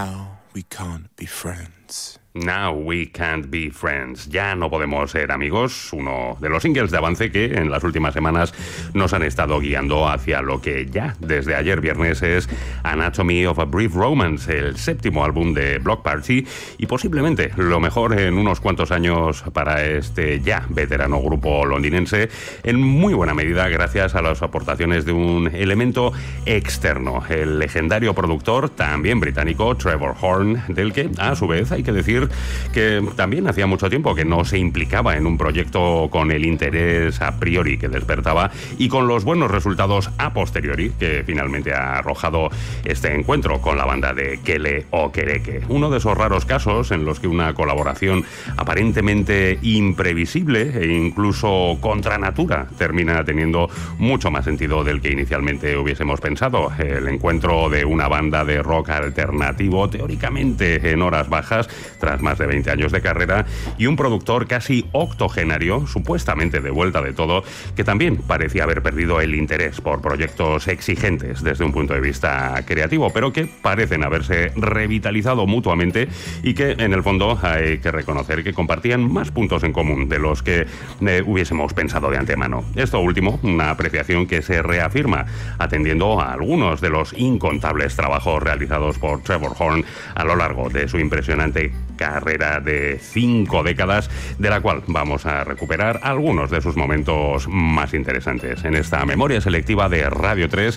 Now we can't be friends. Now we can't be friends. Ya no podemos ser amigos. Uno de los singles de avance que en las últimas semanas nos han estado guiando hacia lo que ya desde ayer viernes es Anatomy of a Brief Romance, el séptimo álbum de Bloc Party y posiblemente lo mejor en unos cuantos años para este ya veterano grupo londinense, en muy buena medida gracias a las aportaciones de un elemento externo, el legendario productor también británico Trevor Horn, del que a su vez hay que decir que también hacía mucho tiempo que no se implicaba en un proyecto con el interés a priori que despertaba y con los buenos resultados a posteriori que finalmente ha arrojado este encuentro con la banda de Kele Okereke. Uno de esos raros casos en los que una colaboración aparentemente imprevisible e incluso contra natura termina teniendo mucho más sentido del que inicialmente hubiésemos pensado. El encuentro de una banda de rock alternativo teóricamente en horas bajas tras más de 20 años de carrera y un productor casi octogenario, supuestamente de vuelta de todo, que también parecía haber perdido el interés por proyectos exigentes desde un punto de vista creativo, pero que parecen haberse revitalizado mutuamente y que en el fondo hay que reconocer que compartían más puntos en común de los que hubiésemos pensado de antemano. Esto último, una apreciación que se reafirma atendiendo a algunos de los incontables trabajos realizados por Trevor Horn a lo largo de su impresionante carrera de 5 décadas, de la cual vamos a recuperar algunos de sus momentos más interesantes en esta memoria selectiva de Radio 3,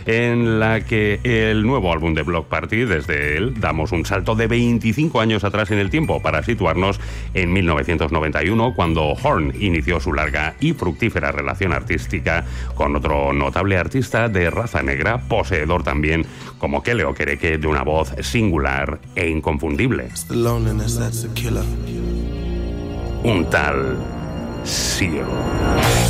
en la que el nuevo álbum de Bloc Party, desde él damos un salto de 25 años atrás en el tiempo para situarnos en 1991, cuando Horn inició su larga y fructífera relación artística con otro notable artista de raza negra, poseedor también, como Kele Okereke, de una voz singular e inconfundible. Un tal Seal.